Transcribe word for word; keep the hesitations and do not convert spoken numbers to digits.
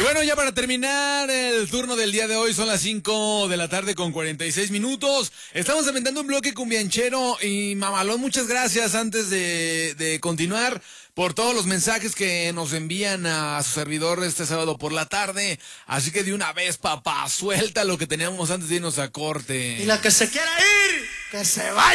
Y bueno, ya para terminar el turno del día de hoy, son las cinco de la tarde con cuarenta y seis minutos. Estamos aventando un bloque cumbianchero y mamalón, muchas gracias antes de, de continuar por todos los mensajes que nos envían a su servidor este sábado por la tarde. Así que de una vez, papá, suelta lo que teníamos antes de irnos a corte. Y la que se quiera ir, que se vaya.